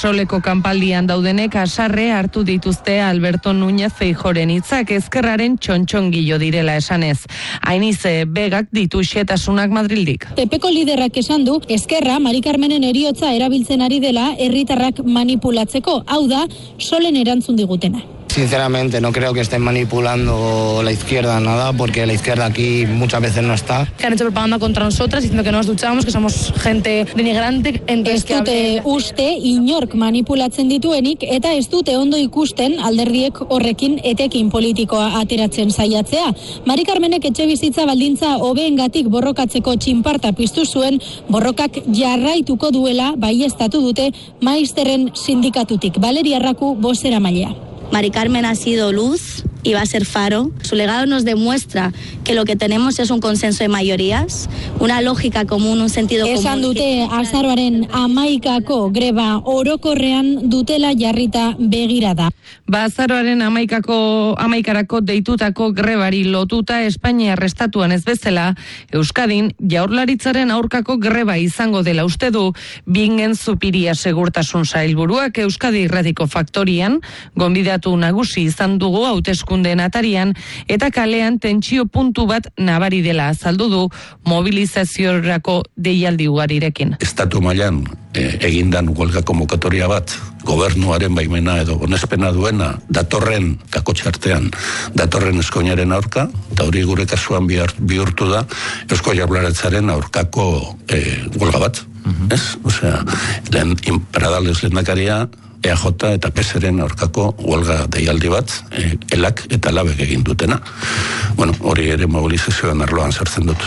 Soleko kanpaldian daudenek asarre hartu dituzte Alberto Núñez Feijóoren hitzak ezkerraren txontxongilo direla esanez. Ainize begak ditu xetasunak Madrildik. Pepeko liderrak esan du, ezkerra Mari Carmenen heriotza erabiltzen ari dela herritarrak manipulatzeko, hau da, Solen erantzun digutena. Sinceramente, no creo que estén manipulando la izquierda nada, porque la izquierda aquí muchas veces no está. Que han hecho propaganda contra nosotras, diciendo que no nos duchamos, que somos gente denigrante. Ez dute uste inork manipulatzen dituenik, eta ez dute ondo ikusten alderdiek horrekin etekin politikoa ateratzen saiatzea. Mari Carmenek etxebizitza baldintza hobeengatik borrokatzeko txinparta piztu zuen, borrokak jarraituko duela baieztatu dute Maizterren sindikatutik. Valeria Arraku, bozeramailea. Mari Carmen ha sido luz y va a ser faro. Su legado nos demuestra que lo que tenemos es un consenso de mayorías, una lógica común, un sentido común. Esan dute azaroaren 11ko greba orokorrean dutela jarrita begirada. Azaroaren 11karako deitutako grebari lotuta Espainiar estatuan ez bezala, Euskadin Jaurlaritzaren aurkako greba izango dela uste du Bingen Zupiria segurtasun sailburuak. Euskadi Irratiko Faktorian gonbidatu nagusi izan dugu hauteskundeen atarian eta kalean tentsio puntu bat nabari dela azaldu du mobilizaziorako deialdi ugarirekin. Estatu mailan egindan huelga konbokatoria bat gobernuaren baimena edo onespena duena datorren kakotxartean, datorren eskoinaren aurka, eta hori gure kasuan bihurtu da Eusko Jaurlaritzaren aurkako huelga bat. Ez? Osea, Pradales lehendakaria EAJ eta PSren aurkako huelga deialdi bat, elak eta labek egin dutena. Bueno, hori ere mobilizazioan arloan sartzen dut.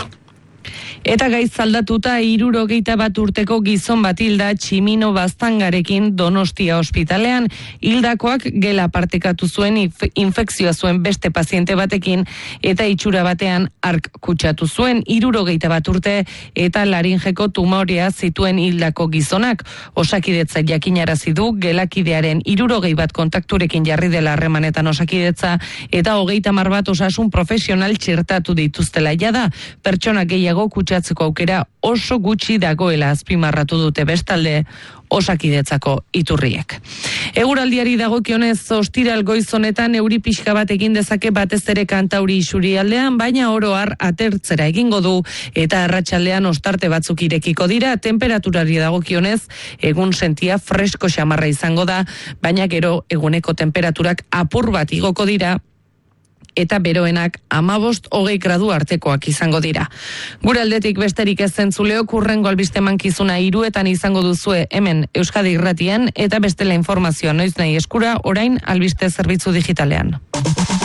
Eta gaiz aldatuta 61 urteko gizon bat hilda Tximino Baztangarekin Donostia ospitalean. Hildakoak gela partekatu zuen infekzioa zuen beste paziente batekin eta itxura batean ark kutsatu zuen. 61 urte eta laringeko tumorea zituen hildako gizonak. Osakidetza jakinarazi du gelakidearen 61 kontakturekin jarri dela harremanetan Osakidetza eta 30 bat osasun profesional txertatu dituztela jada. Pertsona gehiago kutsatzeko aukera oso gutxi dagoela azpimarratu dute bestalde Osakidetzako iturriek. Eguraldiari dagokionez ostiral goiz honetan euri pixka bat egin dezake batez ere Kantauri isurialdean, baina oro har atertzera egingo du eta arratsaldean ostarte batzuk irekiko dira. Temperaturari dagokionez egun sentia fresko xamarra izango da, baina gero eguneko temperaturak apur bat igoko dira eta beroenak 15-20 gradu artekoak izango dira. Gure aldetik besterik ez zentzuleok hurrengo albiste mankizuna 3etan izango duzue hemen Euskadi Irratian eta bestela informazioa noiz nahi eskura orain albiste zerbitzu digitalean.